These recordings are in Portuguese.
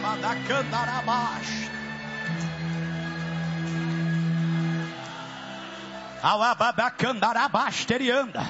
da candarabash. Alababacandarabaxterianda,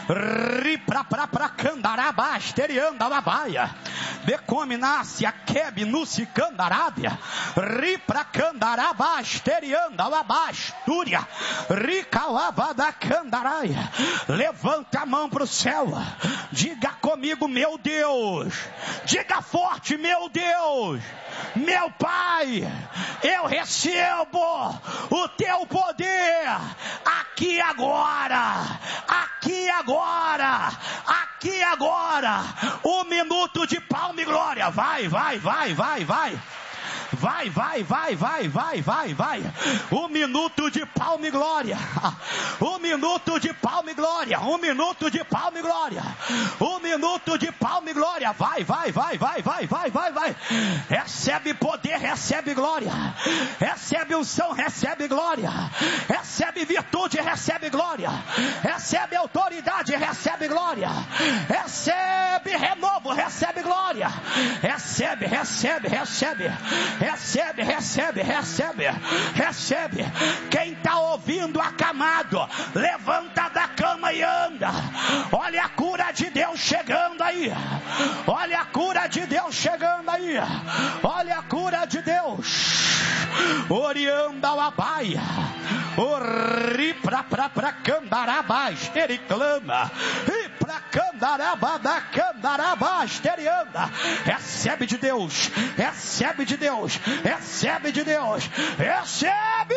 ripraprapracandarabasterianda, alabaia, decominácia, quebe, nucicandarábia, ripracandarabasterianda, alabastúria, ricalabadacandaraia. Levanta a mão para o céu, diga comigo, meu Deus, diga forte, meu Deus, meu Pai, eu recebo o teu poder, aqui agora, aqui agora, aqui agora, 1 minuto de palma e glória, vai, vai, vai, vai, vai. Vai, vai, vai, vai, vai, vai, vai. 1 minuto de palma e glória. 1 minuto de palma e glória. 1 minuto de palma e glória. 1 minuto de palma e glória. Vai, vai, vai, vai, vai, vai, vai, vai. Recebe poder, recebe glória. Recebe unção, recebe glória. Recebe virtude, recebe glória. Recebe autoridade, recebe glória. Recebe renovo, recebe glória. Recebe, recebe, recebe. Recebe, recebe, recebe, recebe. Quem está ouvindo acamado, levanta da cama e anda. Olha a cura de Deus chegando aí. Olha a cura de Deus chegando aí. Olha a cura de Deus. Orianda labaia. Ori pra candarabás, ele clama. E pra candarabada candarabás, terianda. Recebe de Deus, recebe de Deus, recebe de Deus, recebe.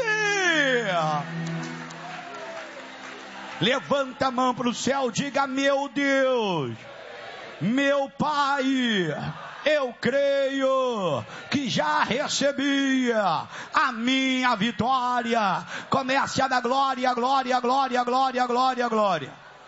Levanta a mão para o céu, diga: meu Deus, meu Pai, eu creio que já recebi a minha vitória. Comece a dar glória, glória, glória, glória, glória, glória.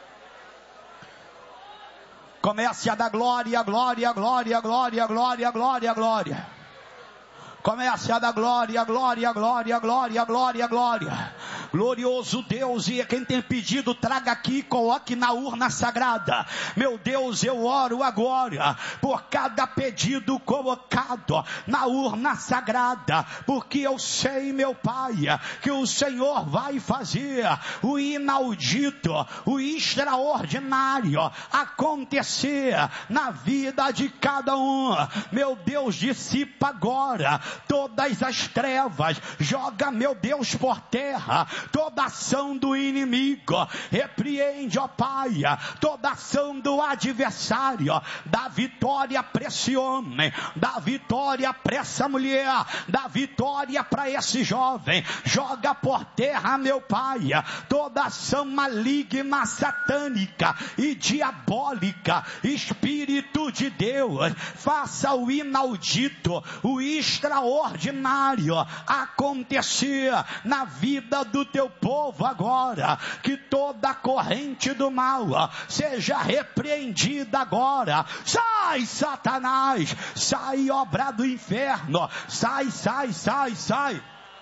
Comece a dar glória, glória, glória, glória, glória, glória, glória. Comece a dar glória, glória, glória, glória, glória, glória. Glorioso Deus, e quem tem pedido, traga aqui, coloque na urna sagrada. Meu Deus, eu oro agora por cada pedido colocado na urna sagrada, porque eu sei, meu Pai, que o Senhor vai fazer o inaudito, o extraordinário acontecer na vida de cada um. Meu Deus, dissipa agora todas as trevas, joga, meu Deus, por terra toda ação do inimigo, repreende, ó Pai, toda ação do adversário, dá vitória para esse homem, dá vitória para essa mulher, dá vitória para esse jovem, joga por terra, meu Pai, toda ação maligna, satânica e diabólica. Espírito de Deus, faça o inaudito, o extraordinário acontecer na vida do teu povo agora. Que toda corrente do mal seja repreendida agora. Sai, Satanás, sai, obra do inferno, sai, sai, sai, sai.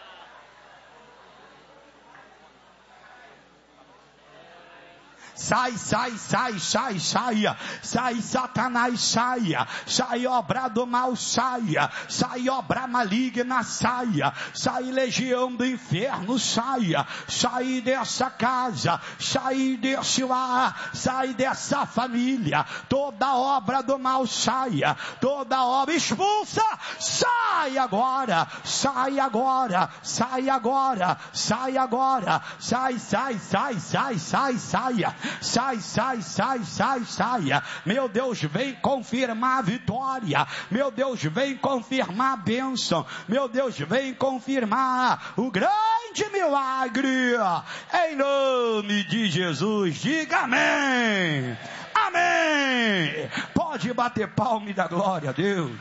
Sai, sai, sai, sai, saia. Sai, Satanás, saia. Sai, obra do mal, saia. Sai, obra maligna, saia. Sai, legião do inferno, saia. Sai dessa casa. Sai desse lar. Sai dessa família. Toda obra do mal, saia. Toda obra expulsa. Sai agora. Sai agora. Sai agora. Sai agora. Sai, sai, sai, sai, sai, saia. Sai, sai, sai, sai, saia. Meu Deus, vem confirmar a vitória. Meu Deus, vem confirmar a bênção. Meu Deus, vem confirmar o grande milagre. Em nome de Jesus, diga amém. Amém. Pode bater palma e dar glória a Deus.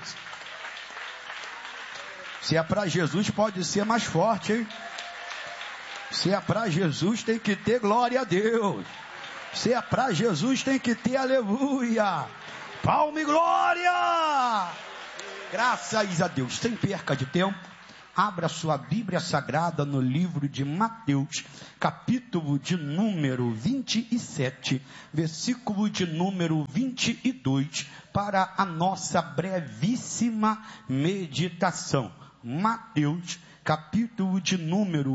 Se é para Jesus, pode ser mais forte, hein? Se é para Jesus, tem que ter glória a Deus. Se é para Jesus, tem que ter aleluia. Palma e glória. Graças a Deus. Sem perca de tempo, Abra sua Bíblia Sagrada no livro de Mateus, capítulo de número 27, versículo de número 22, para a nossa brevíssima meditação. Mateus, capítulo de número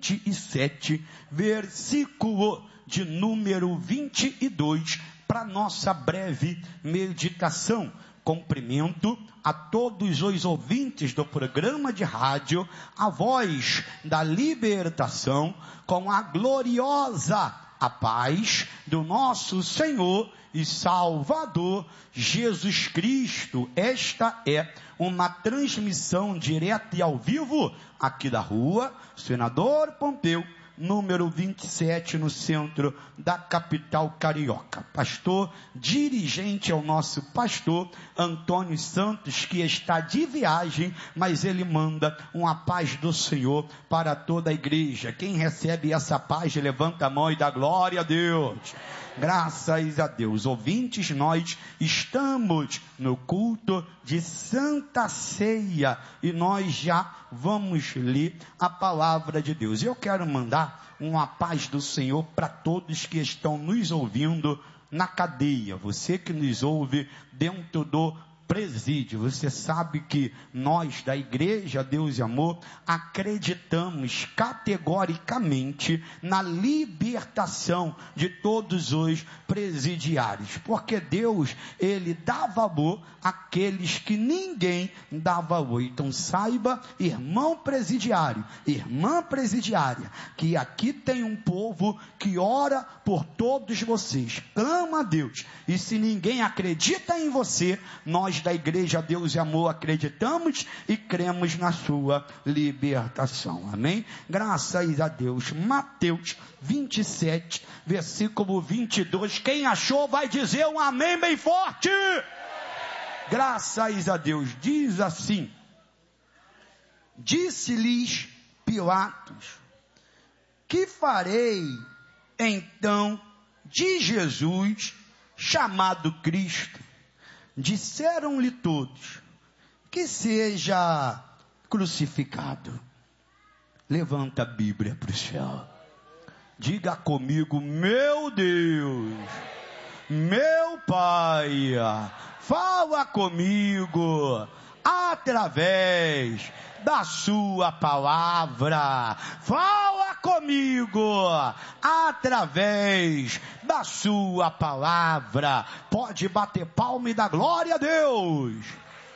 27, versículo de número 22, para nossa breve meditação. Cumprimento a todos os ouvintes do programa de rádio A Voz da Libertação, com a gloriosa paz do nosso Senhor e Salvador Jesus Cristo. Esta é uma transmissão direta e ao vivo aqui da rua Senador Pompeu, número 27, no centro da capital carioca. Pastor, dirigente é o nosso pastor Antônio Santos, que está de viagem, mas ele manda uma paz do Senhor para toda a igreja. Quem recebe essa paz, levanta a mão e dá glória a Deus. Graças a Deus. Ouvintes, nós estamos no culto de Santa Ceia e nós já vamos ler a palavra de Deus. Eu quero mandar uma paz do Senhor para todos que estão nos ouvindo na cadeia. Você que nos ouve dentro do presídio, você sabe que nós da Igreja Deus e Amor acreditamos categoricamente na libertação de todos os presidiários, porque Deus, Ele dá valor àqueles que ninguém dá valor. Então saiba, irmão presidiário, irmã presidiária, que aqui tem um povo que ora por todos vocês, clama a Deus, e se ninguém acredita em você, nós da Igreja Deus e Amor acreditamos e cremos na sua libertação. Amém? Graças a Deus. Mateus 27, versículo 22. Quem achou vai dizer um amém bem forte. Graças a Deus. Diz assim: disse-lhes Pilatos: que farei então de Jesus, chamado Cristo? Disseram-lhe todos: que seja crucificado. Levanta a Bíblia para o céu. Diga comigo: meu Deus, meu Pai, fala comigo através da sua palavra. Fala comigo através da sua palavra. Pode bater palma e dar glória a Deus.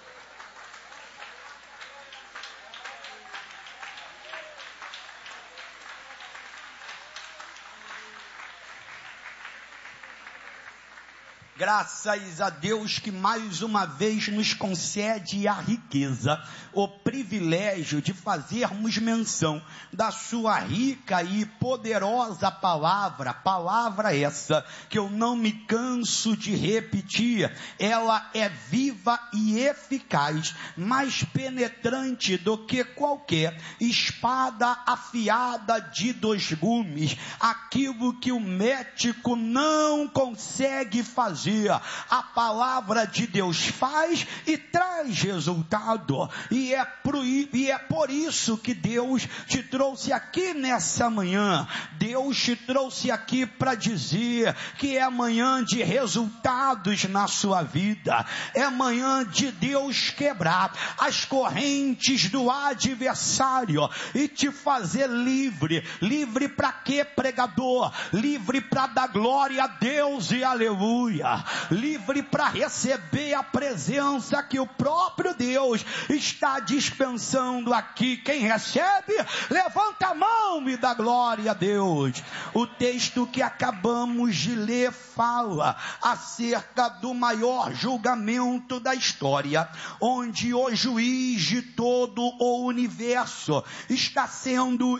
Graças a Deus que mais uma vez nos concede a riqueza, o privilégio de fazermos menção da sua rica e poderosa palavra, palavra essa que eu não me canso de repetir. Ela é viva e eficaz, mais penetrante do que qualquer espada afiada de 2 gumes, aquilo que o médico não consegue fazer. A palavra de Deus faz e traz resultado, e é por isso que Deus te trouxe aqui nessa manhã. Deus te trouxe aqui para dizer que é manhã de resultados na sua vida, é manhã de Deus quebrar as correntes do adversário e te fazer livre. Livre para quê, pregador? Livre para dar glória a Deus e aleluia. Livre para receber a presença que o próprio Deus está dispensando aqui. Quem recebe, levanta a mão e dá glória a Deus. O texto que acabamos de ler fala acerca do maior julgamento da história, onde o juiz de todo o universo está sendo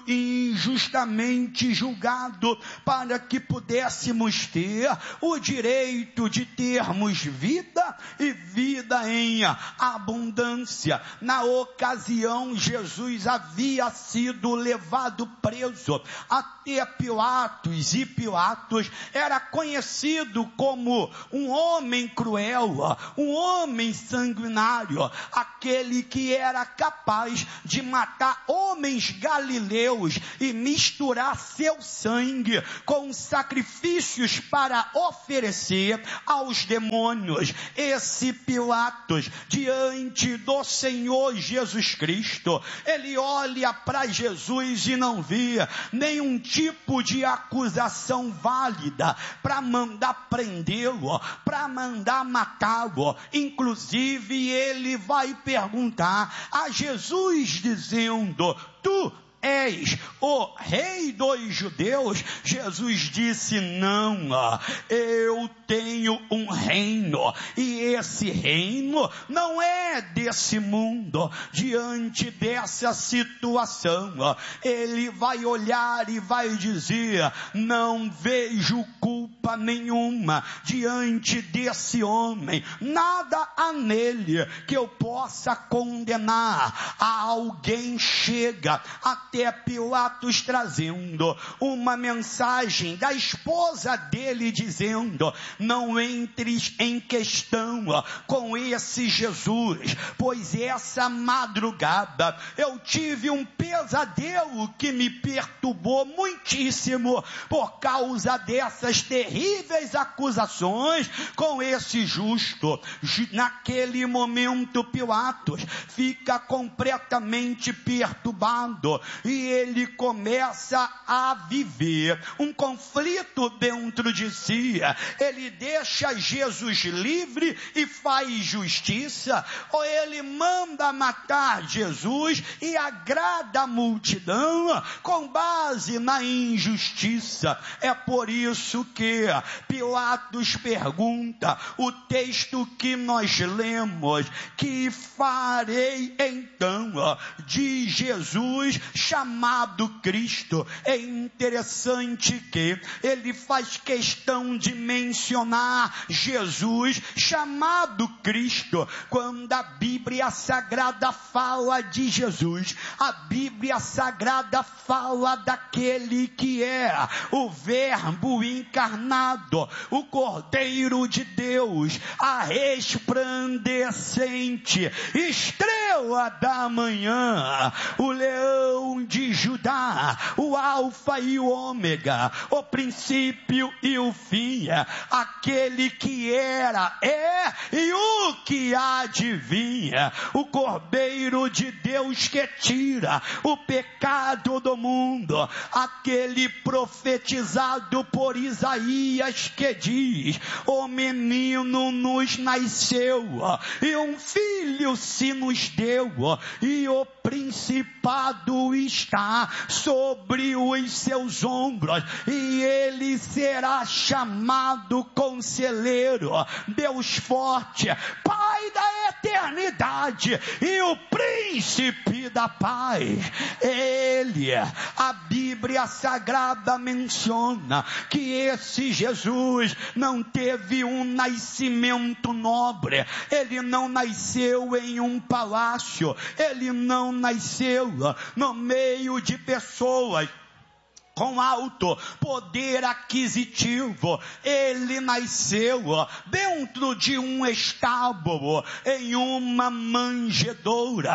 injustamente julgado para que pudéssemos ter o direito fato de termos vida e vida em abundância. Na ocasião, Jesus havia sido levado preso até Pilatos, e Pilatos era conhecido como um homem cruel, um homem sanguinário, aquele que era capaz de matar homens galileus e misturar seu sangue com sacrifícios para oferecer aos demônios. Esse Pilatos, diante do Senhor Jesus Cristo, ele olha para Jesus e não via nenhum tipo de acusação válida para mandar prendê-lo, para mandar matá-lo. Inclusive ele vai perguntar a Jesus dizendo: tu és o rei dos judeus? Jesus disse: não, eu tenho um reino, e esse reino não é desse mundo. Diante dessa situação, ele vai olhar e vai dizer: não vejo culpa nenhuma diante desse homem, nada há nele que eu possa condenar. Alguém chega até Pilatos trazendo uma mensagem da esposa dele dizendo: não entres em questão com esse Jesus, pois essa madrugada eu tive um pesadelo que me perturbou muitíssimo por causa dessas terríveis acusações com esse justo. Naquele momento Pilatos fica completamente perturbado e ele começa a viver um conflito dentro de si. Ele deixa Jesus livre e faz justiça, ou ele manda matar Jesus e agrada a multidão com base na injustiça. É por isso que Pilatos pergunta, o texto que nós lemos: que farei então de Jesus chamado Cristo? É interessante que ele faz questão de mencionar Jesus chamado Cristo. Quando a Bíblia Sagrada fala de Jesus, a Bíblia Sagrada fala daquele que é o Verbo encarnado, o Cordeiro de Deus, a resplandecente estrela da manhã, o Leão de Judá, o Alfa e o Ômega, o princípio e o fim, aquele que era, é e o que há de vir, o Cordeiro de Deus que tira o pecado do mundo, aquele profetizado por Isaías que diz: o menino nos nasceu e um filho se nos deu, e o principado está sobre os seus ombros, e ele será chamado Conselheiro, Deus forte, Pai da eternidade e o Príncipe da paz. Ele, a Bíblia Sagrada menciona que esse Jesus não teve um nascimento nobre, ele não nasceu em um palácio, ele não nasceu no meio de pessoas com alto poder aquisitivo. Ele nasceu dentro de um estábulo, em uma manjedoura.